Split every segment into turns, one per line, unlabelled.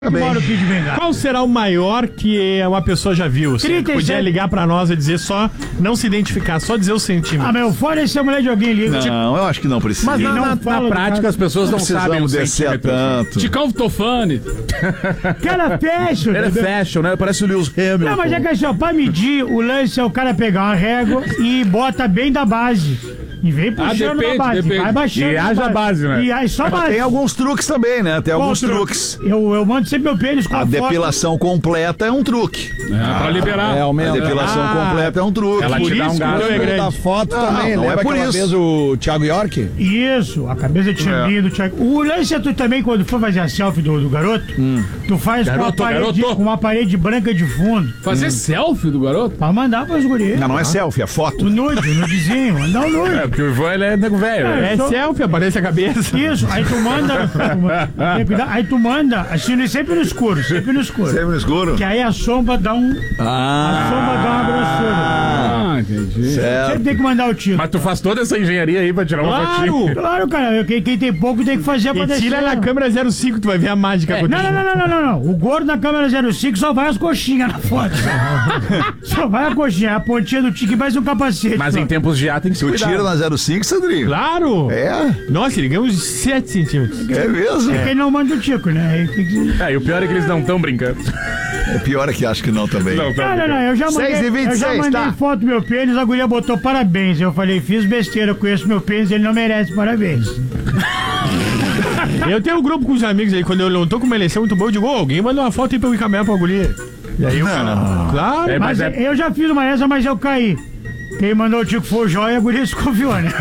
Qual será o maior que uma pessoa já viu? Você podia ligar pra nós e dizer só, não se identificar, só dizer o centímetro.
Ah, meu, fora esse mulher de alguém liga.
Não, eu acho que não precisa.
Mas na prática as pessoas não sabem o
descer tanto.
Ticão Tofani.
Cara fashion.
Ele é fashion, né? Parece o Lewis Hamilton.
Não, mas é que assim, pra medir, o lance é o cara pegar uma régua e bota bem da base. E vem puxando na base, vai baixando.
E haja base, né?
E aí só base.
Tem alguns truques também, né? Tem alguns truques.
Eu mando sempre meu pênis com
a depilação completa é um truque.
Pra liberar.
A depilação completa é um truque.
Ela te dá um gasto.
Da foto também,
não é por isso.
Vez o Thiago York?
Isso, a cabeça de Xambinho do Thiago. O lance é tu também, quando for fazer a selfie do garoto, tu faz com uma parede branca de fundo.
Fazer selfie do garoto?
Pra mandar pros guris.
Não é selfie, é foto.
O nudezinho, mandar o nude.
Porque o Ivan, ele é nego velho.
É selfie, aparece a cabeça.
Isso, aí tu manda. Aí tu manda, assim, sempre no escuro.
Sempre no escuro?
Que aí a sombra dá um. A sombra dá uma grossura.
Entendi.
Sempre tem que mandar o tiro.
Mas tu faz toda essa engenharia aí pra tirar uma fotinha.
Claro, cara. Quem tem pouco tem que fazer pra descer.
Tira na câmera 05, tu vai ver a mágica acontecendo.
Não. O gordo na câmera 05 só vai as coxinhas na foto. Só vai a coxinha, a pontinha do tique mais um capacete.
Mas em tempos de ar tem que se cuidar.
Tu tira na 05, Sandrinho?
Claro!
É?
Nossa, ele ganhou uns 7 centímetros.
É mesmo?
É que ele não manda o tico, né?
E o pior é que eles não estão brincando.
É pior é que acho que não também.
Não, eu já mandei,
6h26,
foto do meu pênis, a guria botou parabéns. Eu falei, fiz besteira, conheço meu pênis, ele não merece parabéns.
Eu tenho um grupo com os amigos aí, quando eu não tô com uma eleição muito boa, eu digo, alguém manda uma foto aí pra eu encaminhar pra guria. E aí eu falo, claro.
Mas eu já fiz uma dessa, mas eu caí. Quem mandou o tico foi o Jóia e a guria se confiou, né?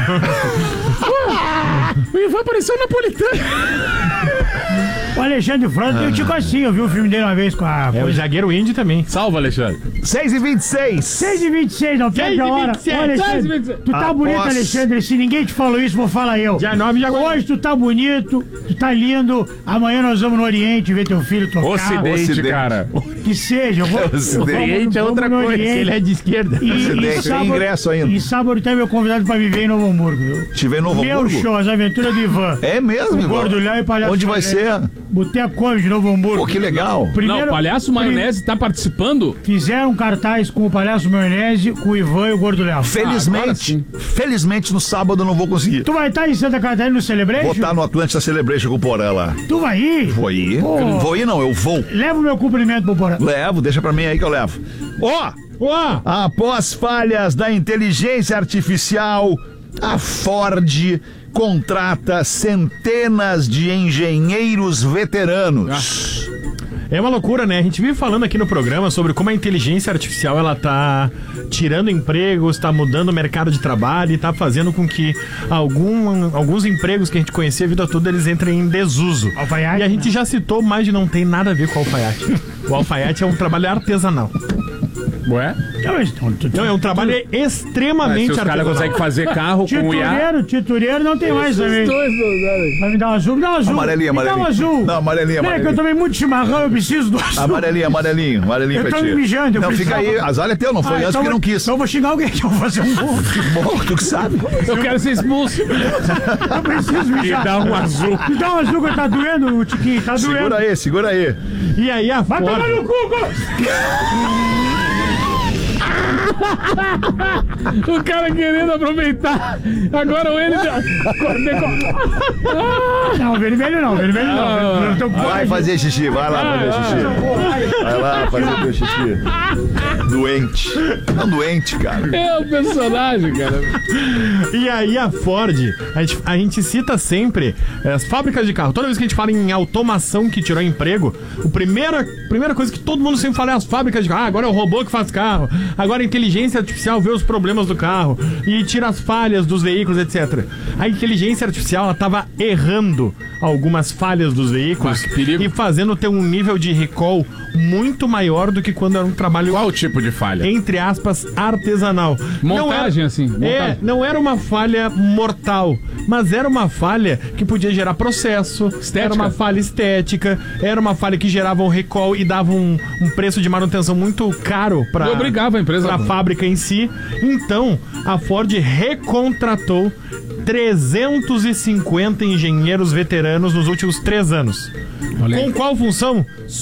O Ivan apareceu napolitano.
O Alexandre Frota tem o tico assim, eu vi o filme dele uma vez com a...
É o zagueiro índio também.
Salva, Alexandre.
6h26.
6h26, não perde a hora. Ô, Alexandre, tu tá bonito, Alexandre. Se ninguém te falou isso, vou falar eu.
Dia 9 de agosto.
Hoje tu tá bonito, tu tá lindo. Amanhã nós vamos no Oriente ver teu filho tocar.
Ocidente, cara.
Que seja, eu vou...
Oriente é outra coisa, ele é de esquerda.
Tem ingresso ainda.
E sábado tem meu convidado pra viver em Novo Hamburgo, viu?
Tive em Novo Hamburgo?
Meu show, as aventuras do Ivan.
É mesmo, Ivan?
Gordulhão e Palhaço.
Onde vai ser?
Boteco Comedy de Novo Hamburgo.
Pô, que legal.
Não, o Palhaço Maionese tá participando?
Fizeram um cartaz com o Palhaço Maionese, com o Ivan e o Gordulhão.
Felizmente no sábado eu não vou conseguir.
Tu vai estar em Santa Catarina no Celebration?
Vou estar no Atlântida Celebration com o Porã lá.
Tu vai ir?
Vou ir. Vou ir não, eu vou.
Leva o meu cumprimento pro Porã.
Levo, deixa pra mim aí que eu levo. Após falhas da inteligência artificial, a Ford contrata centenas de engenheiros veteranos.
É uma loucura, né? A gente vive falando aqui no programa sobre como a inteligência artificial ela tá tirando empregos, tá mudando o mercado de trabalho e tá fazendo com que alguns empregos que a gente conhecia a vida toda, eles entrem em desuso.
Alfaiate,
e a gente já citou, mas não tem nada a ver com o alfaiate. O alfaiate é um trabalho artesanal.
Ué?
Não, é um trabalho extremamente artesanal.
Se os caras conseguem fazer carro com o IA...
Titureiro não tem mais também. Vai me dar um azul? Me dá um azul.
Amarelinho.
Me dá um azul.
Não, amarelinho.
É que eu tomei muito chimarrão, eu preciso do azul.
Amarelinho
Eu tô me mijando.
Não, fica aí. Azar é teu, não foi antes que não quis.
Então eu vou xingar alguém que eu vou fazer um bolo.
Bom, tu que sabe.
Eu quero ser expulso.
Eu preciso mijar.
Me dá um azul.
Me dá um azul que tá doendo, Tiquinho. Tá doendo.
Segura aí.
E aí a
Vai tomar no cu,
O cara querendo aproveitar. Agora o ele...
Não, vermelho não.
Vai fazer xixi, vai lá fazer xixi. Vai lá fazer teu xixi. Doente. Não doente, cara.
É o personagem, cara.
E aí a Ford, a gente cita sempre as fábricas de carro. Toda vez que a gente fala em automação que tirou emprego, a primeira coisa que todo mundo sempre fala é as fábricas de carro. Agora é o robô que faz carro. Agora a inteligência artificial vê os problemas do carro e tira as falhas dos veículos, etc. A inteligência artificial, ela tava errando algumas falhas dos veículos e fazendo ter um nível de recall muito maior do que quando era um trabalho...
Qual tipo de falha?
Entre aspas, artesanal.
Montagem, montagem.
Não era uma falha mortal, mas era uma falha que podia gerar processo, era uma falha estética, era uma falha que gerava um recall e dava um preço de manutenção muito caro para
obrigava a empresa
a fábrica em si. Então, a Ford recontratou 350 engenheiros veteranos nos últimos 3 anos. Com qual função?